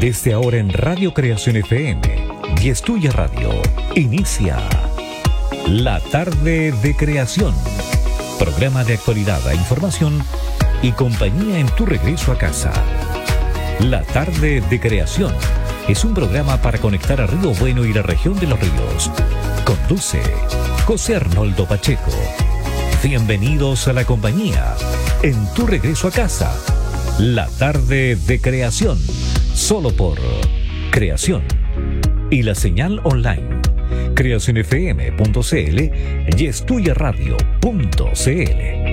Desde ahora en Radio Creación FM y Estudia Radio, inicia La Tarde de Creación. Programa de actualidad e información y compañía en tu regreso a casa. La Tarde de Creación es un programa para conectar a Río Bueno y la región de los ríos. Conduce José Arnoldo Pacheco. Bienvenidos a la compañía en tu regreso a casa. La Tarde de Creación, solo por Creación y la señal online creacionfm.cl y estudiaradio.cl.